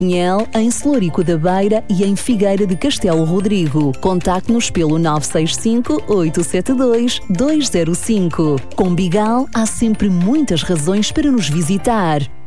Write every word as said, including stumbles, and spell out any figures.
Pinhel, em Celurico da Beira e em Figueira de Castelo Rodrigo. Contacte-nos pelo nove seis cinco, oito sete dois, dois zero cinco. Com Bigal há sempre muitas razões para nos visitar.